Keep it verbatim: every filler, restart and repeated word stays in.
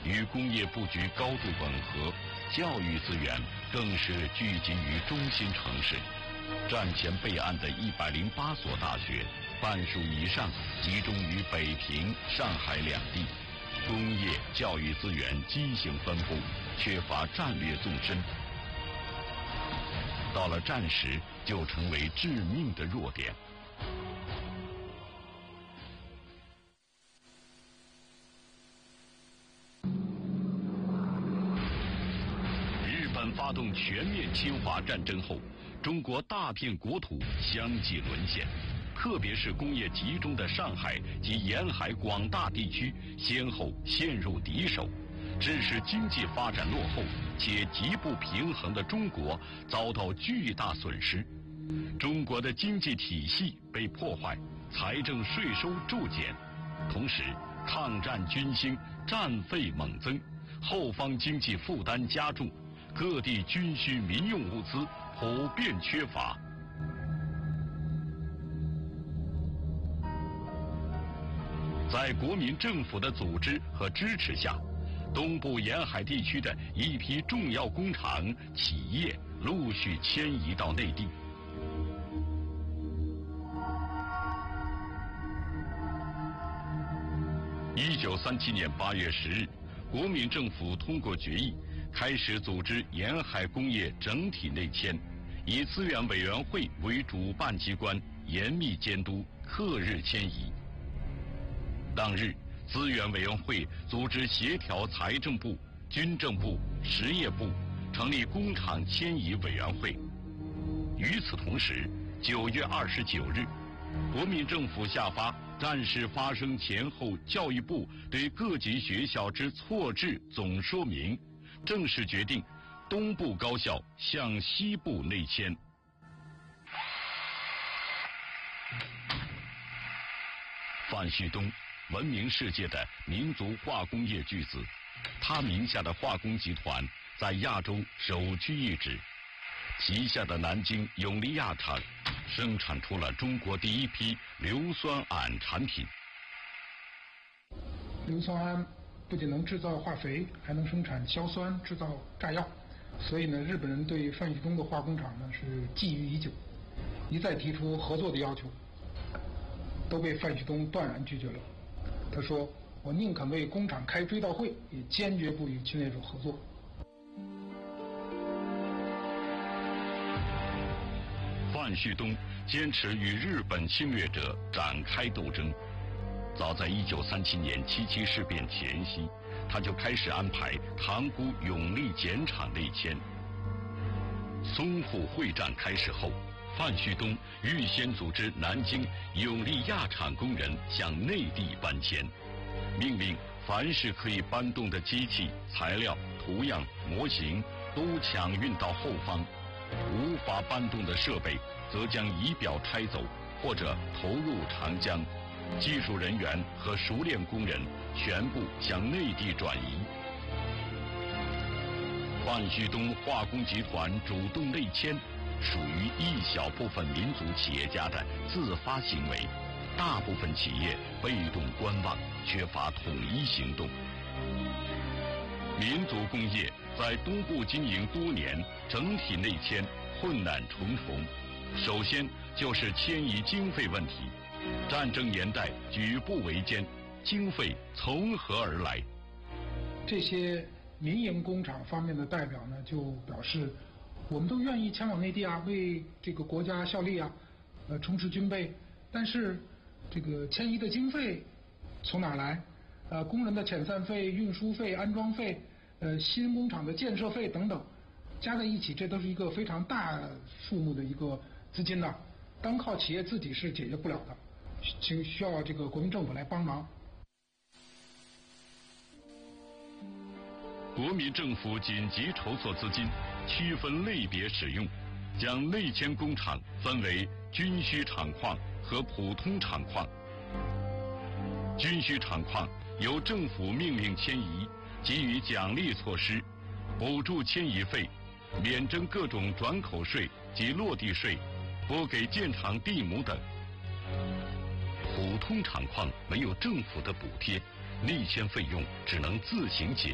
与工业布局高度吻合，教育资源更是聚集于中心城市。战前备案的一百零八所大学，半数以上集中于北平、上海两地，工业教育资源畸形分布，缺乏战略纵深。到了战时，就成为致命的弱点。日本发动全面侵华战争后，中国大片国土相继沦陷，特别是工业集中的上海及沿海广大地区，先后陷入敌手，致使经济发展落后且极不平衡的中国遭到巨大损失。中国的经济体系被破坏，财政税收骤减，同时抗战军兴，战费猛增，后方经济负担加重，各地军需民用物资普遍缺乏。在国民政府的组织和支持下，东部沿海地区的一批重要工厂、企业陆续迁移到内地。一九三七年八月十日，国民政府通过决议，开始组织沿海工业整体内迁，以资源委员会为主办机关，严密监督，克日迁移。当日，资源委员会组织协调财政部、军政部、实业部，成立工厂迁移委员会。与此同时，九月二十九日，国民政府下发战事发生前后教育部对各级学校之错置总说明，正式决定东部高校向西部内迁。范旭东，闻名世界的民族化工业巨子，他名下的化工集团在亚洲首屈一指，旗下的南京永利亚厂生产出了中国第一批硫酸铵产品。 硫酸铵不仅能制造化肥，还能生产硝酸，制造炸药。所以呢，日本人对范旭东的化工厂呢是觊觎已久，一再提出合作的要求，都被范旭东断然拒绝了。他说：“我宁肯为工厂开追悼会，也坚决不与侵略者合作。” 范旭东坚持与日本侵略者展开斗争。早在一九三七年七七事变前夕，他就开始安排塘沽永利碱厂内迁。淞沪会战开始后，范旭东预先组织南京永利亚厂工人向内地搬迁，命令凡是可以搬动的机器、材料、图样、模型都抢运到后方，无法搬动的设备则将仪表拆走或者投入长江，技术人员和熟练工人全部向内地转移。范旭东化工集团主动内迁，属于一小部分民族企业家的自发行为，大部分企业被动观望，缺乏统一行动。民族工业在东部经营多年，整体内迁困难重重。首先就是迁移经费问题，战争年代举步维艰，经费从何而来？ 这些民营工厂方面的代表呢，就表示，我们都愿意前往内地啊，为这个国家效力啊，呃，充实军备。但是，这个迁移的经费从哪来？呃，工人的遣散费、运输费、安装费，呃，新工厂的建设费等等，加在一起，这都是一个非常大数目的一个资金呐、啊，单靠企业自己是解决不了的，请需要这个国民政府来帮忙。 国民政府紧急筹措资金，区分类别使用，将内迁工厂分为军需厂矿和普通厂矿。军需厂矿由政府命令迁移，给予奖励措施，补助迁移费，免征各种转口税及落地税，拨给建厂地亩等。普通厂矿没有政府的补贴，内迁费用只能自行解决。